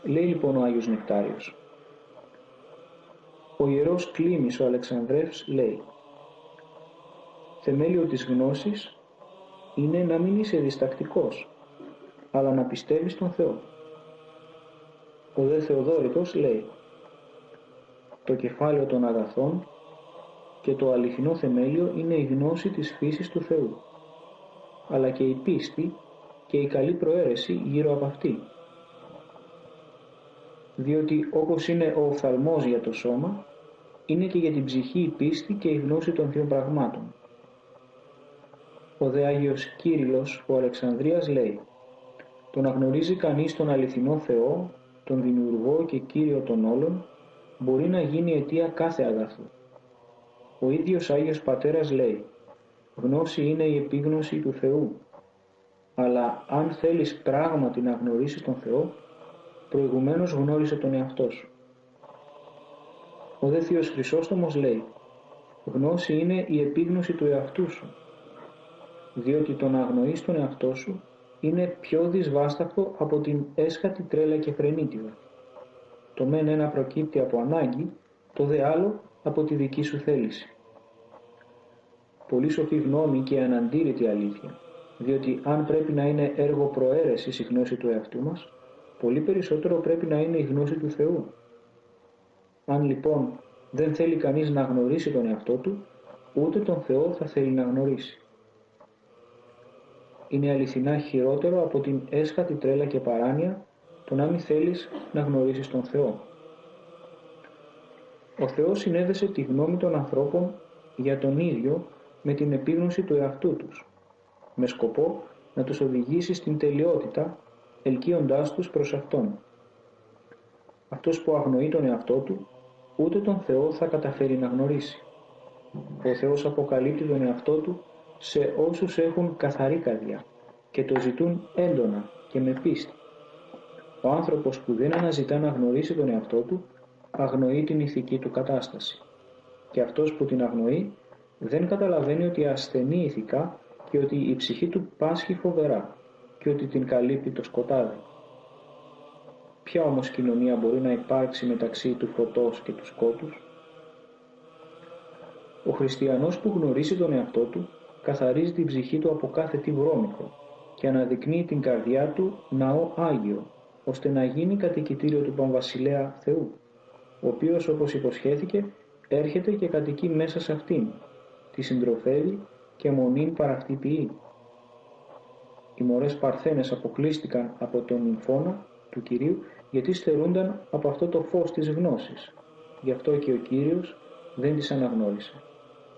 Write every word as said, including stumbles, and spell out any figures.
Λέει λοιπόν ο Άγιος Νεκτάριος. Ο Ιερός Κλίμης ο Αλεξανδρεύς λέει: θεμέλιο της γνώσης είναι να μην είσαι διστακτικός, αλλά να πιστεύεις τον Θεό. Ο δε Θεοδόρητος λέει: το κεφάλαιο των αγαθών και το αληθινό θεμέλιο είναι η γνώση της φύσης του Θεού, αλλά και η πίστη και η καλή προαίρεση γύρω από αυτή. Διότι όπως είναι ο οφθαλμός για το σώμα, είναι και για την ψυχή η πίστη και η γνώση των θείων πραγμάτων. Ο δε Άγιος Κύριλλος ο Αλεξανδρίας λέει: το να γνωρίζει κανείς τον αληθινό Θεό, τον δημιουργό και Κύριο των όλων, μπορεί να γίνει αιτία κάθε αγαθού. Ο ίδιος Άγιος Πατέρας λέει: γνώση είναι η επίγνωση του Θεού, αλλά αν θέλεις πράγματι να γνωρίσεις τον Θεό, προηγουμένως γνώρισε τον εαυτό σου. Ο δε Θείος Χρυσόστομος λέει: γνώση είναι η επίγνωση του εαυτού σου, διότι το να αγνοείς τον εαυτό σου είναι πιο δυσβάσταχτο από την έσχατη τρέλα και φρενίτιδα. Το μεν ένα προκύπτει από ανάγκη, το δε άλλο από τη δική σου θέληση. Πολύ σοφή γνώμη και αναντήρητη αλήθεια, διότι αν πρέπει να είναι έργο προαίρεσης η γνώση του εαυτού μας, πολύ περισσότερο πρέπει να είναι η γνώση του Θεού. Αν λοιπόν δεν θέλει κανείς να γνωρίσει τον εαυτό του, ούτε τον Θεό θα θέλει να γνωρίσει. Είναι αληθινά χειρότερο από την έσχατη τρέλα και παράνοια το να μην θέλεις να γνωρίσεις τον Θεό. Ο Θεός συνέδεσε τη γνώμη των ανθρώπων για τον ίδιο με την επίγνωση του εαυτού τους, με σκοπό να τους οδηγήσει στην τελειότητα, ελκύοντάς τους προς Αυτόν. Αυτός που αγνοεί τον εαυτό του, ούτε τον Θεό θα καταφέρει να γνωρίσει. Ο Θεός αποκαλύπτει τον εαυτό του σε όσους έχουν καθαρή καρδιά και το ζητούν έντονα και με πίστη. Ο άνθρωπος που δεν αναζητά να γνωρίσει τον εαυτό του, αγνοεί την ηθική του κατάσταση. Και αυτός που την αγνοεί, δεν καταλαβαίνει ότι ασθενεί ηθικά και ότι η ψυχή του πάσχει φοβερά και ότι την καλύπτει το σκοτάδι. Ποια όμως κοινωνία μπορεί να υπάρξει μεταξύ του φωτός και του σκότους? Ο χριστιανός που γνωρίζει τον εαυτό του, καθαρίζει την ψυχή του από κάθε τι βρώμικο και αναδεικνύει την καρδιά του ναό Άγιο, ώστε να γίνει κατοικητήριο του Παμβασιλέα Θεού, ο οποίος, όπως υποσχέθηκε, έρχεται και κατοικεί μέσα σε αυτήν, τη συντροφεύει και μονήν παραυτή ποιεί. Οι μωρές Παρθένες αποκλείστηκαν από τον νυμφώνα του Κυρίου γιατί στερούνταν από αυτό το φως της γνώσης. Γι' αυτό και ο Κύριος δεν τις αναγνώρισε.